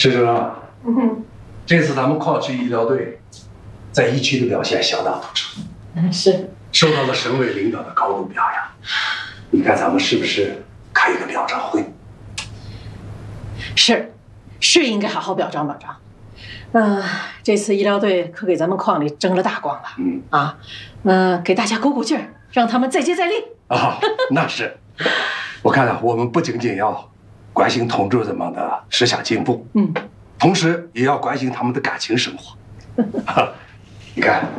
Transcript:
石成，这次咱们矿区医疗队在一区的表现相当突出， 是受到了省委领导的高度表扬。你看咱们是不是开一个表彰会？ 是应该好好表彰表彰。这次医疗队可给咱们矿里争了大光了。给大家鼓鼓劲儿，让他们再接再厉。 啊，那是。我看啊，我们不仅仅要关心同志们的思想进步，同时也要关心他们的感情生活。你看，